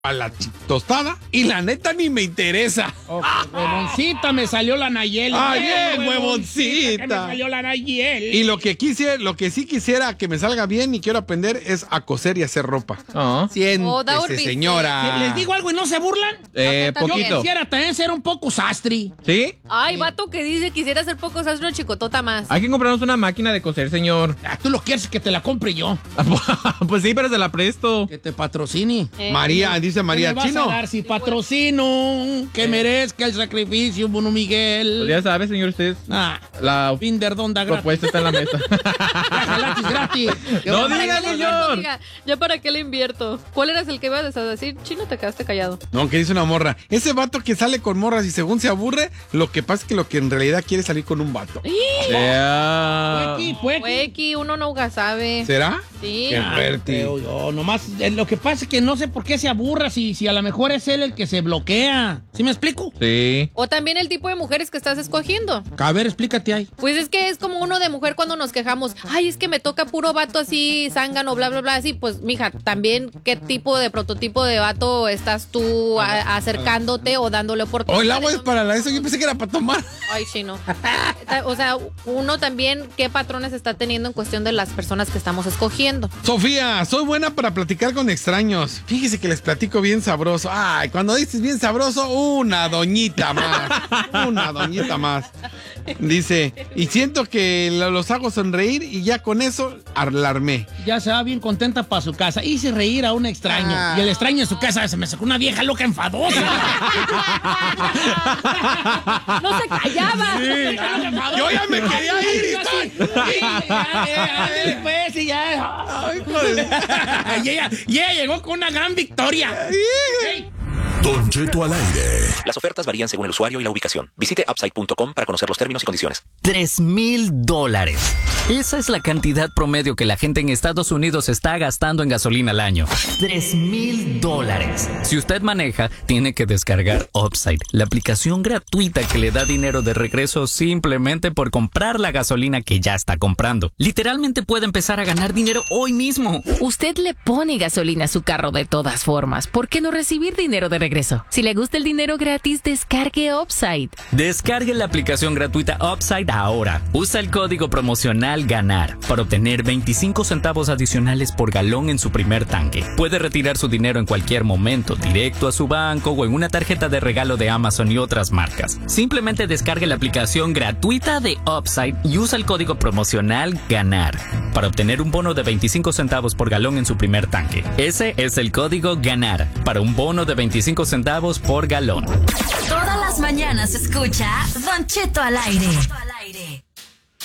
a la tostada y la neta ni me interesa. Huevoncita, me salió la Nayeli. Ay, bien, huevoncita. Me salió la Nayeli. Y lo que sí quisiera que me salga bien y quiero aprender es a coser y hacer ropa. Siéntese, señora. ¿Les digo algo y no se burlan? Poquito. Yo quisiera también ser un poco sastri. ¿Sí? Ay, vato que dice quisiera hacer poco, ¿sabes? Una chicotota más. Hay que comprarnos una máquina de coser, señor. Tú lo quieres que te la compre yo. Pues sí, pero se la presto. Que te patrocine. María, dice María ¿Qué me vas Chino. a dar si patrocino? Que merezca el sacrificio, Bono Miguel. Pues ya sabe, señor, usted. La Pinderdonda gratis. propuesta está en la mesa. Gratis. No ¿Para diga, qué le señor. invierto? ¿Ya para qué le invierto? ¿Cuál eras el que ibas a decir? Chino, te quedaste callado. No, que dice una morra. Ese vato que sale con morras y según se aburre, lo que pasa es que lo que en realidad quiere es salir con un vato. Huequi, uno nunca sabe. ¿Será? Sí. Qué fuerte. Creo yo. Nomás, lo que pasa es que no sé por qué se aburra si a lo mejor es él el que se bloquea. ¿Sí me explico? Sí. O también el tipo de mujeres que estás escogiendo. A ver, explícate ahí. Pues es que es como uno de mujer cuando nos quejamos. Ay, es que me toca puro vato así, zángano, bla, bla, bla. Así, pues, mija, también, ¿qué tipo de prototipo de vato estás tú acercándote o dándole oportunidad? Oh, el agua es para eso. Yo pensé que era para tomar. Ay, Chino. O sea, uno también, ¿qué patrones está teniendo en cuestión de las personas que estamos escogiendo? Sofía, soy buena para platicar con extraños. Fíjese que les platico bien sabroso. Ay, cuando dices bien sabroso, una doñita más. Una doñita más. Dice, y siento que los hago sonreír y ya con eso alarmé. Ya se va bien contenta para su casa. Hice reír a un extraño. Y el extraño en su casa se me sacó una vieja loca enfadosa. ¡No se callaba! Sí. Yo ya me quería ir y Después y ya. Y ella llegó con una gran victoria. Don Cheto al aire. Las ofertas varían según el usuario y la ubicación. Visite Upside.com para conocer los términos y condiciones. $3,000. Esa es la cantidad promedio que la gente en Estados Unidos está gastando en gasolina al año. $3,000. Si usted maneja, tiene que descargar Upside, la aplicación gratuita que le da dinero de regreso simplemente por comprar la gasolina que ya está comprando. Literalmente puede empezar a ganar dinero hoy mismo. Usted le pone gasolina a su carro de todas formas. ¿Por qué no recibir dinero de regreso? Si le gusta el dinero gratis, descargue Upside. Descargue la aplicación gratuita Upside ahora. Usa el código promocional GANAR para obtener 25 centavos adicionales por galón en su primer tanque. Puede retirar su dinero en cualquier momento, directo a su banco o en una tarjeta de regalo de Amazon y otras marcas. Simplemente descargue la aplicación gratuita de Upside y usa el código promocional GANAR para obtener un bono de 25 centavos por galón en su primer tanque. Ese es el código GANAR para un bono de 25 centavos por galón. Todas las mañanas escucha Don Cheto al aire.